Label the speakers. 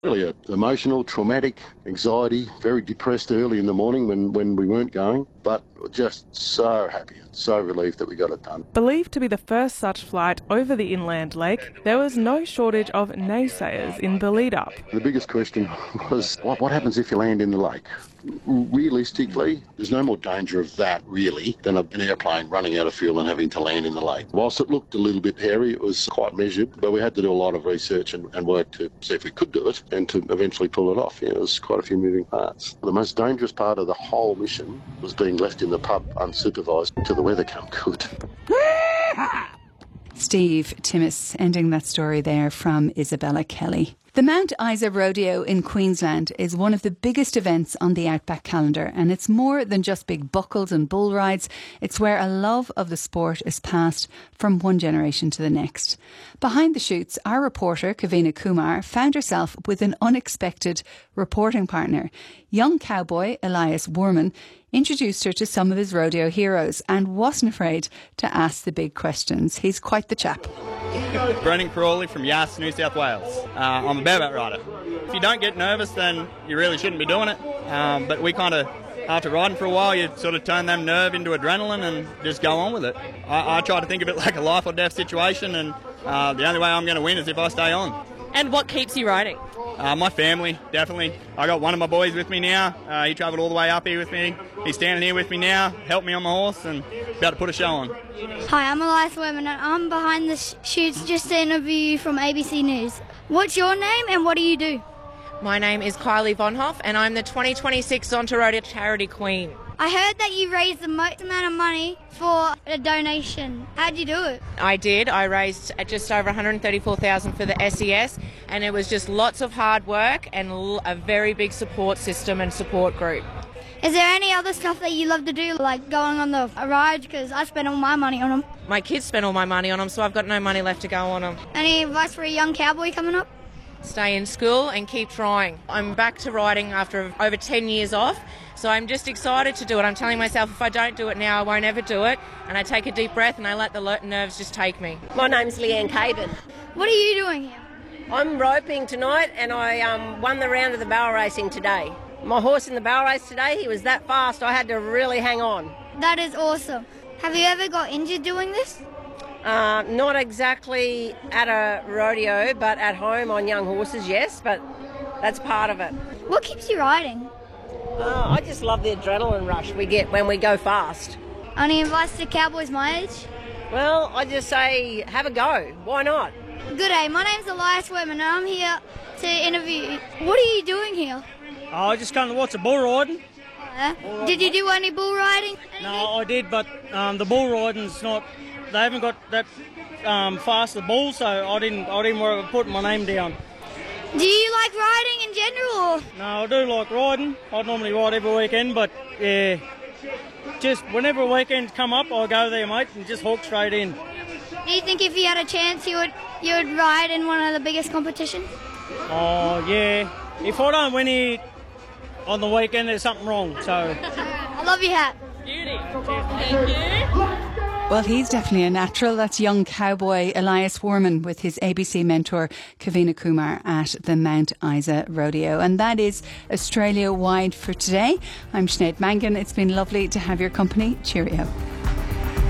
Speaker 1: Really emotional, traumatic, anxiety, very depressed early in the morning when we weren't going, but just so happy, so relieved that we got it done.
Speaker 2: Believed to be the first such flight over the inland lake, there was no shortage of naysayers in the lead-up.
Speaker 1: The biggest question was, what happens if you land in the lake? Realistically, there's no more danger of that, really, than an airplane running out of fuel and having to land in the lake. Whilst it looked a little bit hairy, it was quite measured, but we had to do a lot of research and work to see if we could do it and to eventually pull it off. Yeah, there was quite a few moving parts. The most dangerous part of the whole mission was being left in the pub unsupervised till the weather came good.
Speaker 3: Steve Timmis ending that story there from Isabella Kelly. The Mount Isa Rodeo in Queensland is one of the biggest events on the Outback calendar, and it's more than just big buckles and bull rides. It's where a love of the sport is passed from one generation to the next. Behind the shoots, our reporter, Kavina Kumar, found herself with an unexpected reporting partner. Young cowboy Elias Worman introduced her to some of his rodeo heroes and wasn't afraid to ask the big questions. He's quite the chap.
Speaker 4: Brendan Crawley from Yass, New South Wales. I'm a bareback rider. If you don't get nervous, then you really shouldn't be doing it. But we kind of, after riding for a while, you sort of turn that nerve into adrenaline and just go on with it. I try to think of it like a life or death situation, and the only way I'm going to win is if I stay on.
Speaker 5: And what keeps you riding?
Speaker 4: My family, definitely. I got one of my boys with me now. He travelled all the way up here with me. He's standing here with me now, helped me on my horse, and about to put a show on.
Speaker 6: Hi, I'm Elias Worman, and I'm behind the shoots just to interview you from ABC News. What's your name and what do you do?
Speaker 5: My name is Kylie Vonhoff, and I'm the 2026 Zonta Rodeo Charity Queen.
Speaker 6: I heard that you raised the most amount of money for a donation. How'd you do it?
Speaker 5: I did. I raised just over $134,000 for the SES, and it was just lots of hard work and a very big support system and support group.
Speaker 6: Is there any other stuff that you love to do, like going on the rides? Because I spent all my money on them.
Speaker 5: My kids spent all my money on them, so I've got no money left to go on them.
Speaker 6: Any advice for a young cowboy coming up?
Speaker 5: Stay in school and keep trying. I'm back to riding after over 10 years off, so I'm just excited to do it. I'm telling myself if I don't do it now, I won't ever do it. And I take a deep breath and I let the nerves just take me.
Speaker 7: My name's Leanne Caden.
Speaker 6: What are you doing here?
Speaker 7: I'm roping tonight, and I won the round of the barrel racing today. My horse in the barrel race today, he was that fast, I had to really hang on.
Speaker 6: That is awesome. Have you ever got injured doing this?
Speaker 7: Not exactly at a rodeo, but at home on young horses, yes, but that's part of it.
Speaker 6: What keeps you riding?
Speaker 7: I just love the adrenaline rush we get when we go fast.
Speaker 6: Any advice to cowboys my age?
Speaker 7: Well, I just say have a go. Why not?
Speaker 6: Good day, my name's Elias Worman and I'm here to interview you. What are you doing here?
Speaker 8: I just come to watch the bull riding.
Speaker 6: Did you do any bull riding?
Speaker 8: No, I did, but the bull riding's not. They haven't got that fast the bull, so I didn't worry about putting my name down.
Speaker 6: Do you like riding in general? Or?
Speaker 8: No, I do like riding. I normally ride every weekend, but yeah, just whenever weekends come up, I go there, mate, and just hook straight in.
Speaker 6: Do you think if you had a chance, you would ride in one of the biggest competitions?
Speaker 8: Oh yeah. If I don't win it on the weekend, there's something wrong. So
Speaker 6: I love your hat.
Speaker 5: Beauty. Thank you.
Speaker 3: Well, he's definitely a natural. That's young cowboy Elias Worman with his ABC mentor Kavina Kumar at the Mount Isa Rodeo. And that is Australia-wide for today. I'm Sinead Mangan. It's been lovely to have your company. Cheerio.